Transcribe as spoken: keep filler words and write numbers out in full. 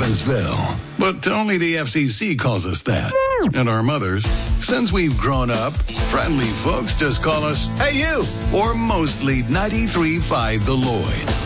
Evansville. But only the F C C calls us that. And our mothers, since we've grown up, friendly folks just call us, hey you, or mostly ninety-three point five The Lloyd.